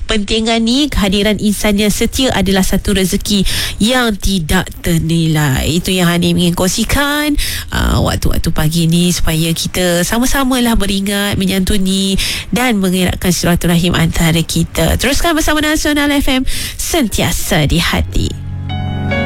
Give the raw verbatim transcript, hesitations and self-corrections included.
kepentingan ni, kehadiran insan yang setia adalah satu rezeki yang tidak ternilai. Itu yang Hani ingin kongsikan uh, waktu-waktu pagi ni, supaya kita sama-samalah beringat, menyantuni dan mengeratkan silaturahim antara kita. Teruskan bersama Nasional F M, sentiasa di hati.